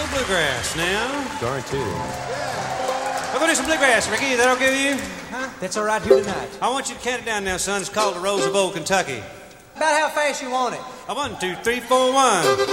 little bluegrass now. Guaranteed. We're going to do some bluegrass, Ricky. Is that okay with you? Huh? That's all right here tonight. I want you to count it down now, son. It's called The Rose of Old Kentucky. About how fast you want it? 1, 2, 3, 4, 1.